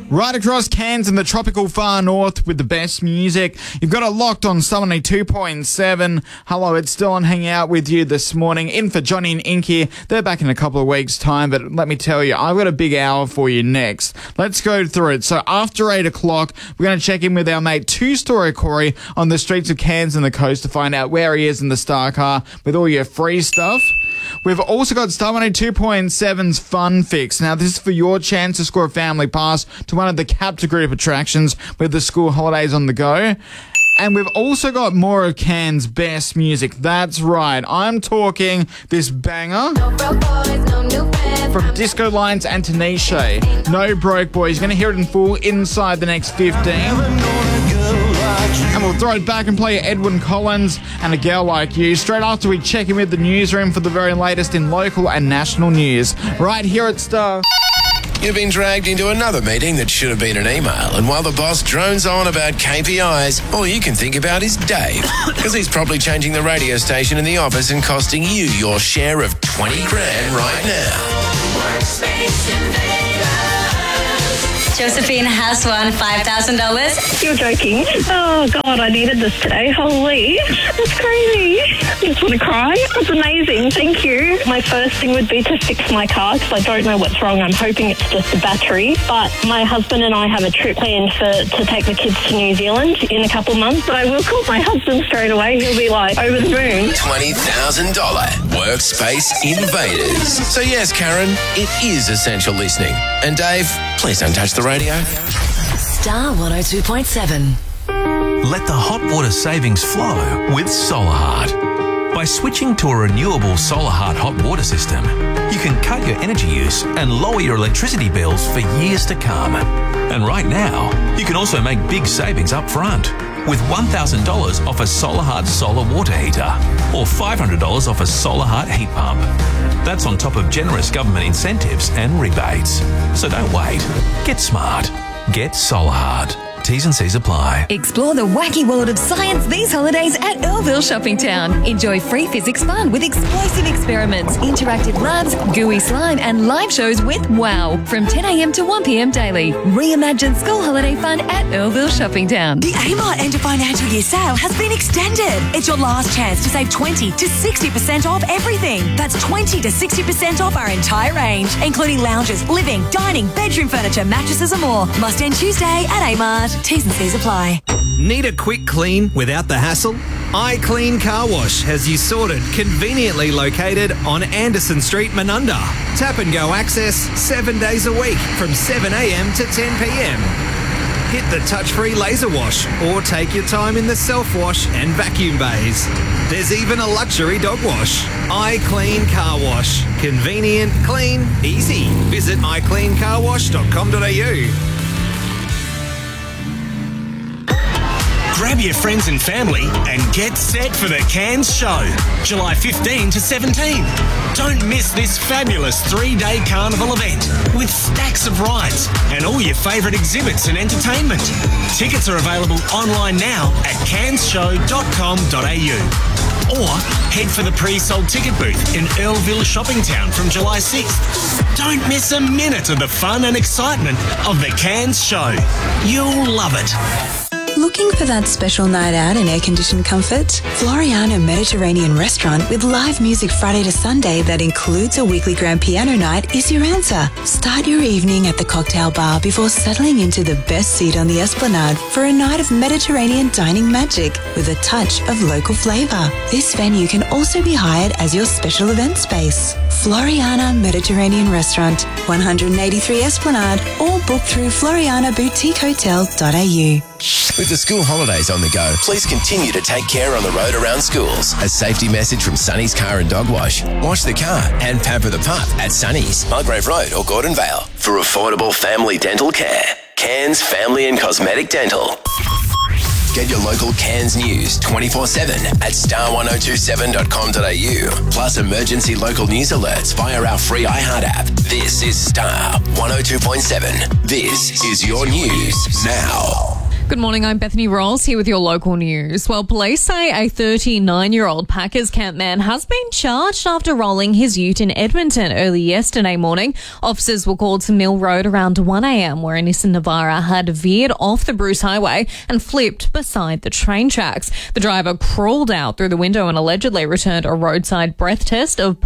Right across Cairns and the tropical far north with the best music. You've got it locked on Summoning 2.7. Hello, it's Dylan hanging out with you this morning. In for Johnny and Inky. They're back in a couple of weeks' time, but let me tell you, I've got a big hour for you next. Let's go through it. So after 8 o'clock, we're going to check in with our mate Two-Story Corey on the streets of Cairns and the coast to find out where he is in the Star Car with all your free stuff. We've also got Star 102.7's Fun Fix. Now, this is for your chance to score a family pass to one of the Captor Group attractions with the school holidays on the go. And we've also got more of Cairns' best music. That's right. I'm talking this banger from Disco Lines and Tanisha. No Broke Boys. You're going to hear it in full inside the next 15. And we'll throw it back and play Edwyn Collins and A Girl Like You straight after we check in with the newsroom for the very latest in local and national news. Right here at Star. You've been dragged into another meeting that should have been an email, and while the boss drones on about KPIs, all you can think about is Dave, because he's probably changing the radio station in the office and costing you your share of 20 grand right now. Josephine has won $5,000. You're joking. Oh, God, I needed this today. Holy, that's crazy. I just want to cry. That's amazing. Thank you. My first thing would be to fix my car because I don't know what's wrong. I'm hoping it's just the battery. But my husband and I have a trip planned to take the kids to New Zealand in a couple months. But I will call my husband straight away. He'll be like over the moon. $20,000 workspace invaders. So yes, Karen, it is essential listening. And Dave, please don't touch the radio. Star 102.7. Let the hot water savings flow with SolarHeart. By switching to a renewable SolarHeart hot water system, you can cut your energy use and lower your electricity bills for years to come. And right now, you can also make big savings up front with $1,000 off a SolarHeart solar water heater or $500 off a SolarHeart heat pump. That's on top of generous government incentives and rebates. So don't wait. Get smart. Get SolarHeart. T's and C's apply. Explore the wacky world of science these holidays at Earlville Shopping Town. Enjoy free physics fun with explosive experiments, interactive labs, gooey slime and live shows with WOW from 10 a.m. to 1 p.m. daily. Reimagine school holiday fun at Earlville Shopping Town. The Amart End of Financial Year sale has been extended. It's your last chance to save 20 to 60% off everything. That's 20 to 60% off our entire range, including lounges, living, dining, bedroom furniture, mattresses and more. Must end Tuesday at Amart. T's and C's apply. Need a quick clean without the hassle? iClean Car Wash has you sorted, conveniently located on Anderson Street, Menunda. Tap and go access 7 days a week from 7 a.m. to 10 p.m. Hit the touch-free laser wash or take your time in the self-wash and vacuum bays. There's even a luxury dog wash. iClean Car Wash. Convenient, clean, easy. Visit iCleanCarWash.com.au. Grab your friends and family and get set for the Cairns Show, July 15 to 17. Don't miss this fabulous 3-day carnival event with stacks of rides and all your favourite exhibits and entertainment. Tickets are available online now at cairnsshow.com.au. Or head for the pre-sold ticket booth in Earlville Shopping Town from July 6th. Don't miss a minute of the fun and excitement of the Cairns Show. You'll love it. Looking for that special night out in air-conditioned comfort? Floriana Mediterranean Restaurant with live music Friday to Sunday that includes a weekly grand piano night is your answer. Start your evening at the cocktail bar before settling into the best seat on the Esplanade for a night of Mediterranean dining magic with a touch of local flavour. This venue can also be hired as your special event space. Floriana Mediterranean Restaurant, 183 Esplanade, or book through florianaboutiquehotel.au. With the school holidays on the go, please continue to take care on the road around schools. A safety message from Sunny's Car and Dog Wash. Wash the car and pamper the pup at Sunny's, Mulgrave Road or Gordon Vale. For affordable family dental care, Cairns Family and Cosmetic Dental. Get your local Cairns news 24/7 at star1027.com.au. Plus emergency local news alerts via our free iHeart app. This is Star 102.7. This is your news now. Good morning, I'm Bethany Rolls here with your local news. Well, police say a 39-year-old Packers camp man has been charged after rolling his ute in Edmonton early yesterday morning. Officers were called to Mill Road around 1 a.m. where a Nissan Navara had veered off the Bruce Highway and flipped beside the train tracks. The driver crawled out through the window and allegedly returned a roadside breath test of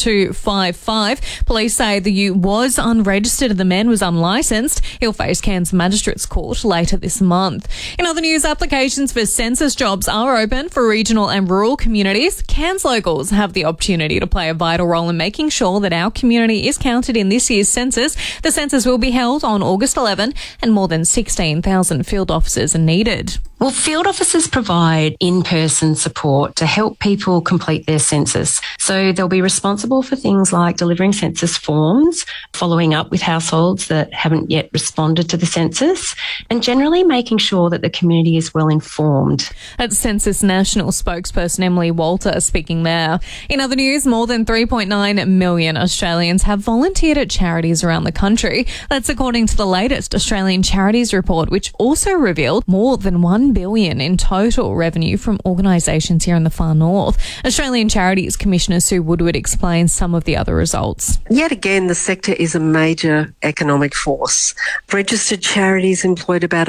.255. Police say the ute was unregistered and the man was unlicensed. He'll face Cairns Magistrates Court later this month. In other news, applications for census jobs are open for regional and rural communities. Cairns locals have the opportunity to play a vital role in making sure that our community is counted in this year's census. The census will be held on August 11 and more than 16,000 field officers are needed. Well, field officers provide in-person support to help people complete their census. So they'll be responsible for things like delivering census forms, following up with households that haven't yet responded to the census, and generally making sure that the community is well informed. That's Census National spokesperson Emily Walter speaking there. In other news, more than 3.9 million Australians have volunteered at charities around the country. That's according to the latest Australian Charities Report, which also revealed more than $1 billion in total revenue from organisations here in the far north. Australian Charities Commissioner Sue Woodward explains some of the other results. Yet again, the sector is a major economic force. Registered charities employed about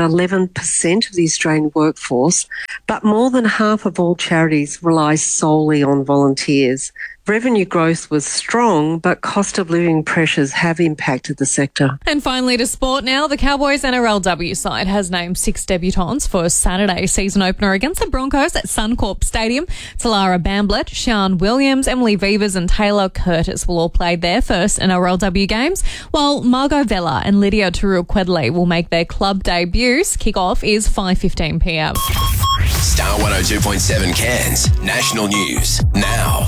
11% of the Australian workforce, but more than half of all charities rely solely on volunteers. Revenue growth was strong, but cost of living pressures have impacted the sector. And finally to sport now, the Cowboys NRLW side has named 6 debutants for Saturday's season opener against the Broncos at Suncorp Stadium. Talara Bamblett, Sean Williams, Emily Vivers and Taylor Curtis will all play their first NRLW games, while Margot Vella and Lydia Turul-Quedley will make their club debuts. Kick-off is 5:15pm. Star 102.7 Cairns. National News. Now.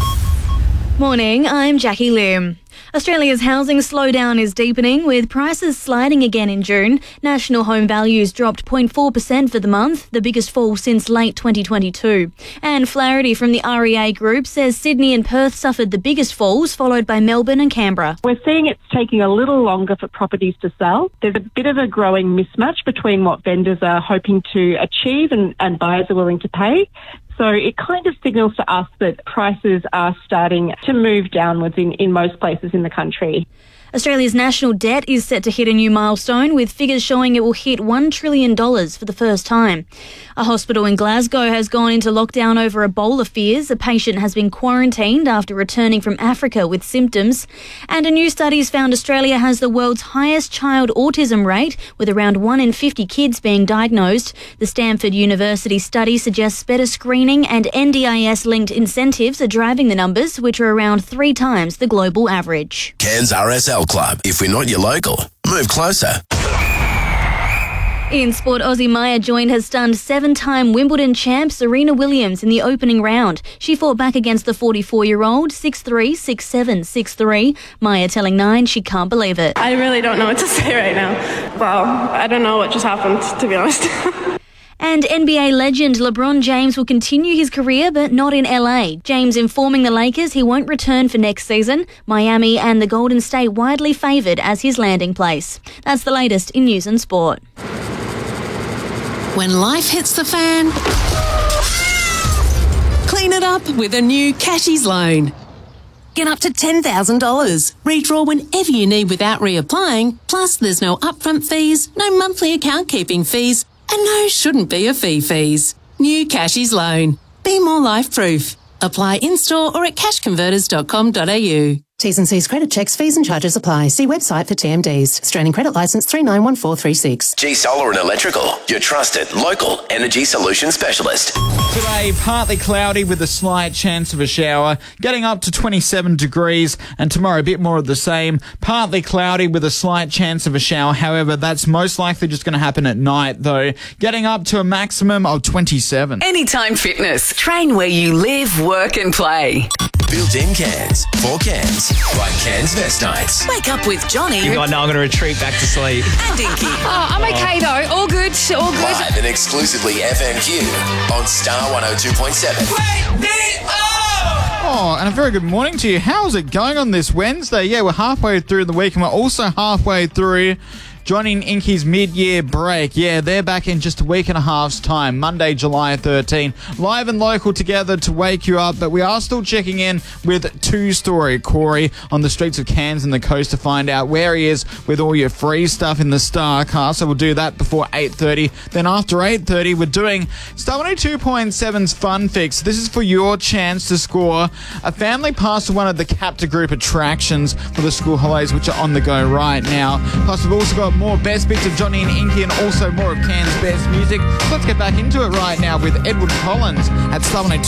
Morning, I'm Jackie Lim. Australia's housing slowdown is deepening, with prices sliding again in June. National home values dropped 0.4% for the month, the biggest fall since late 2022. Anne Flaherty from the REA Group says Sydney and Perth suffered the biggest falls, followed by Melbourne and Canberra. We're seeing it's taking a little longer for properties to sell. There's a bit of a growing mismatch between what vendors are hoping to achieve and buyers are willing to pay. So it kind of signals to us that prices are starting to move downwards in most places in the country. Australia's national debt is set to hit a new milestone, with figures showing it will hit $1 trillion for the first time. A hospital in Glasgow has gone into lockdown over Ebola fears. A patient has been quarantined after returning from Africa with symptoms. And a new study has found Australia has the world's highest child autism rate, with around 1 in 50 kids being diagnosed. The Stanford University study suggests better screening and NDIS-linked incentives are driving the numbers, which are around 3 times the global average. Cairns RSL Club. If we're not your local, move closer. In sport, Aussie Maya joined her stunned 7-time Wimbledon champ Serena Williams in the opening round. She fought back against the 44-year-old 6-3, 6-7, 6-3. Maya telling Nine she can't believe it. I really don't know what to say right now. Wow, I don't know what just happened, to be honest. And NBA legend LeBron James will continue his career, but not in LA. James informing the Lakers he won't return for next season. Miami and the Golden State widely favoured as his landing place. That's the latest in news and sport. When life hits the fan, clean it up with a new Cashies loan. Get up to $10,000. Redraw whenever you need without reapplying. Plus, there's no upfront fees, no monthly account keeping fees, and no shouldn't be a fees. New Cashies loan. Be more life-proof. Apply in-store or at cashconverters.com.au. T's and C's credit checks, fees and charges apply. See website for TMDs. Australian Credit Licence 391436. G Solar and Electrical, your trusted local energy solution specialist. Today, partly cloudy with a slight chance of a shower, getting up to 27 degrees, and tomorrow a bit more of the same. Partly cloudy with a slight chance of a shower. However, that's most likely just going to happen at night, though, getting up to a maximum of 27. Anytime Fitness. Train where you live, work and play. Built-in Cairns, for Cairns, by Cairns Vest Nights. Wake up with Johnny. You got no, I'm going to retreat back to sleep. And Dinky. Oh, I'm okay though. All good. All good. Live and exclusively FMQ on Star 102.7. Wake me up! Oh, and a very good morning to you. How's it going on this Wednesday? Yeah, we're halfway through the week and we're also halfway through joining Inky's mid-year break. Yeah, they're back in just a week and a half's time, Monday, July 13. Live and local together to wake you up, but we are still checking in with two-story Corey on the streets of Cairns and the coast to find out where he is with all your free stuff in the Star car. So we'll do that before 8:30. Then after 8:30, we're doing Star 102.7's Fun Fix. This is for your chance to score a family pass to one of the Capta Group attractions for the school holidays, which are on the go right now. Plus, we've also got more best bits of Johnny and Inky and also more of Cairns' best music. So let's get back into it right now with Edward Collins at Star 102.